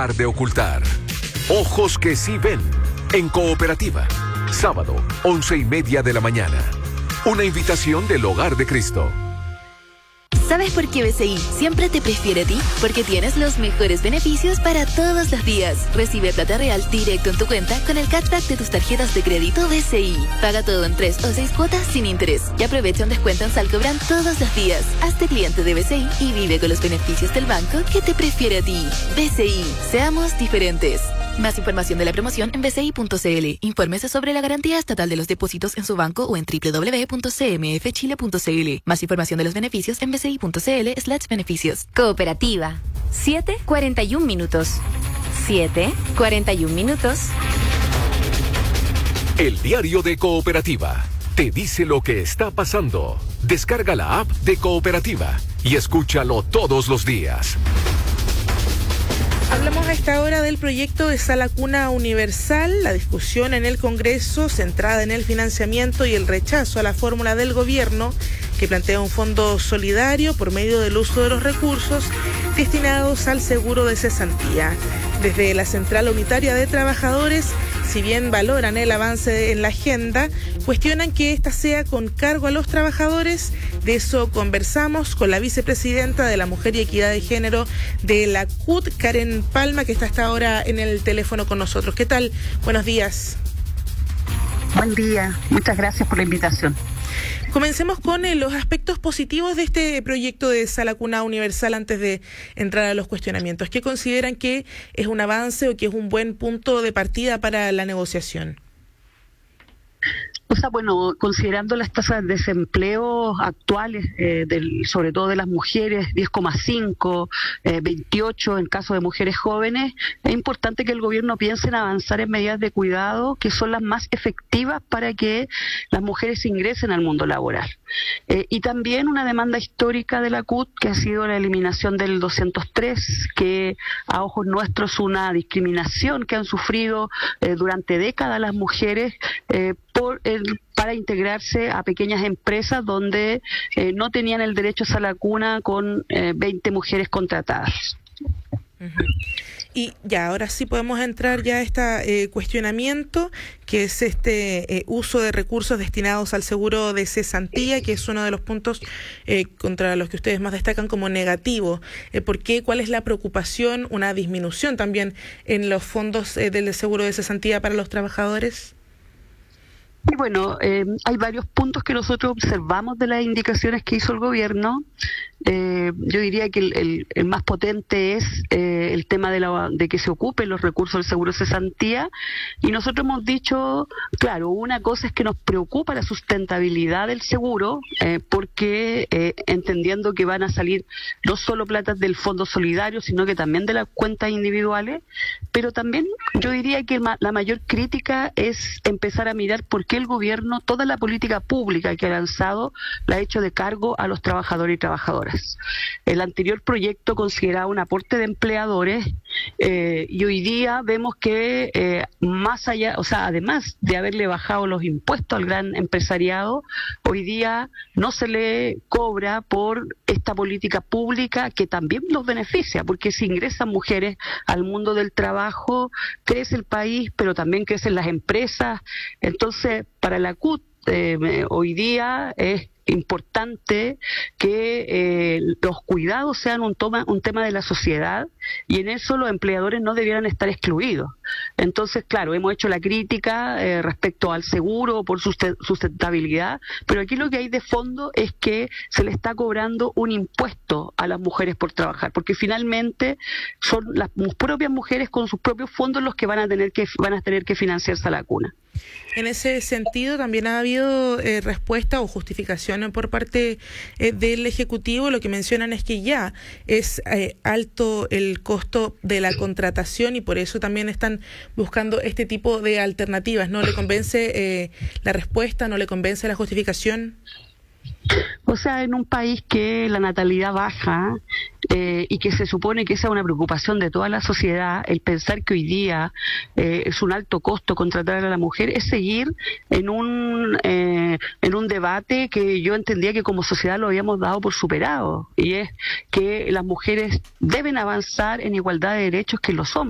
dejar de ocultar. Ojos que sí ven. En Cooperativa. Sábado, 11:30 de la mañana. Una invitación del Hogar de Cristo. ¿Sabes por qué BCI siempre te prefiere a ti? Porque tienes los mejores beneficios para todos los días. Recibe plata real directo en tu cuenta con el cashback de tus tarjetas de crédito BCI. Paga todo en 3 o 6 cuotas sin interés. Y aprovecha un descuento en Salcobran todos los días. Hazte cliente de BCI y vive con los beneficios del banco que te prefiere a ti. BCI. Seamos diferentes. Más información de la promoción en bci.cl. Infórmese sobre la garantía estatal de los depósitos en su banco o en www.cmfchile.cl. Más información de los beneficios en bci.cl/beneficios. Cooperativa. 7:41 minutos. 7:41 minutos. El diario de Cooperativa te dice lo que está pasando. Descarga la app de Cooperativa y escúchalo todos los días. Hablamos a esta hora del proyecto de Sala Cuna Universal, la discusión en el Congreso centrada en el financiamiento y el rechazo a la fórmula del gobierno que plantea un fondo solidario por medio del uso de los recursos destinados al seguro de cesantía. Desde la Central Unitaria de Trabajadores, si bien valoran el avance en la agenda, cuestionan que ésta sea con cargo a los trabajadores. De eso conversamos con la vicepresidenta de la Mujer y Equidad de Género de la CUT, Karen Palma, que está hasta ahora en el teléfono con nosotros. ¿Qué tal? Buenos días. Buen día, muchas gracias por la invitación. Comencemos con los aspectos positivos de este proyecto de Sala Cuna Universal antes de entrar a los cuestionamientos. ¿Qué consideran que es un avance o que es un buen punto de partida para la negociación? O sea, bueno, considerando las tasas de desempleo actuales, sobre todo de las mujeres, 10,5, 28 en caso de mujeres jóvenes, es importante que el gobierno piense en avanzar en medidas de cuidado que son las más efectivas para que las mujeres ingresen al mundo laboral. Y también una demanda histórica de la CUT, que ha sido la eliminación del 203, que a ojos nuestros es una discriminación que han sufrido durante décadas las mujeres para integrarse a pequeñas empresas donde no tenían el derecho a Sala Cuna con 20 mujeres contratadas. Uh-huh. Y ya, ahora sí podemos entrar ya a este cuestionamiento, que es este uso de recursos destinados al seguro de cesantía, que es uno de los puntos contra los que ustedes más destacan como negativo. ¿Por qué? ¿Cuál es la preocupación? ¿Una disminución también en los fondos del seguro de cesantía para los trabajadores? Y bueno, hay varios puntos que nosotros observamos de las indicaciones que hizo el gobierno. Yo diría que el más potente es el tema de que se ocupen los recursos del seguro de cesantía, y nosotros hemos dicho, claro, una cosa es que nos preocupa la sustentabilidad del seguro, porque entendiendo que van a salir no solo platas del fondo solidario, sino que también de las cuentas individuales, pero también yo diría que la mayor crítica es empezar a mirar por qué el gobierno, toda la política pública que ha lanzado, la ha hecho de cargo a los trabajadores y trabajadoras. El anterior proyecto consideraba un aporte de empleadores, y hoy día vemos que más allá, o sea, además de haberle bajado los impuestos al gran empresariado, hoy día no se le cobra por esta política pública que también los beneficia, porque si ingresan mujeres al mundo del trabajo, crece el país, pero también crecen las empresas. Entonces, para la CUT, hoy día es importante que los cuidados sean un tema de la sociedad, y en eso los empleadores no debieran estar excluidos. Entonces, claro, hemos hecho la crítica respecto al seguro por sustentabilidad, pero aquí lo que hay de fondo es que se le está cobrando un impuesto a las mujeres por trabajar, porque finalmente son las propias mujeres con sus propios fondos los que van a tener que financiarse a la cuna. En ese sentido, también ha habido respuesta o justificación por parte del Ejecutivo. Lo que mencionan es que ya es alto el costo de la contratación y por eso también están buscando este tipo de alternativas. ¿No le convence la respuesta? ¿No le convence la justificación? O sea, en un país que la natalidad baja y que se supone que esa es una preocupación de toda la sociedad, el pensar que hoy día es un alto costo contratar a la mujer es seguir en un debate que yo entendía que como sociedad lo habíamos dado por superado, y es que las mujeres deben avanzar en igualdad de derechos que los hombres.